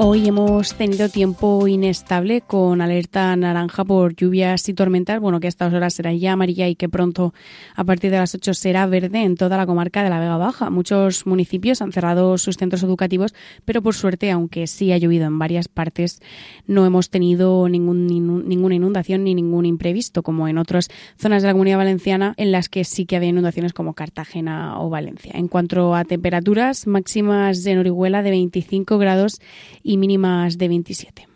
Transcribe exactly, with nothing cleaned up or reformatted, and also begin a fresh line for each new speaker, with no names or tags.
Hoy hemos tenido tiempo inestable con alerta naranja por lluvias y tormentas, bueno, que a estas horas será ya amarilla y que pronto a partir de las ocho será verde en toda la comarca de la Vega Baja. Muchos municipios han cerrado sus centros educativos, pero por suerte, aunque sí ha llovido en varias partes, no hemos tenido ningún, ninguna inundación ni ningún imprevisto, como en otras zonas de la Comunidad Valenciana en las que sí que había inundaciones como Cartagena o Valencia. En cuanto a temperaturas, máximas en Orihuela de veinticinco grados y mínimas de veintisiete.